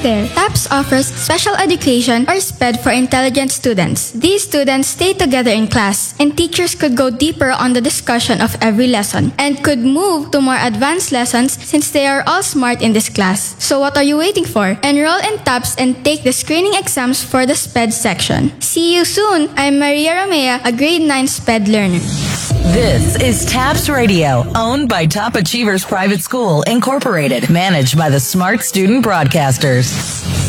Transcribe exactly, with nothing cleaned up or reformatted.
there, TAPS offers special education or SPED for intelligent students. These students stay together in class, and teachers could go deeper on the discussion of every lesson and could move to more advanced lessons since they are all smart in this class. So what are you waiting for? Enroll in TAPS and take the screening exams for the SPED section. See you soon! I'm Maria Romea, a grade nine SPED learner. This is TAPS Radio, owned by Top Achievers Private School, Incorporated, managed by the Smart Student Broadcasters.